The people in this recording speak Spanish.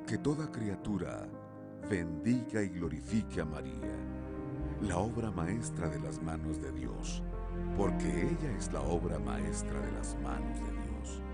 Que toda criatura bendiga y glorifique a María, la obra maestra de las manos de Dios, porque ella es la obra maestra de las manos de Dios.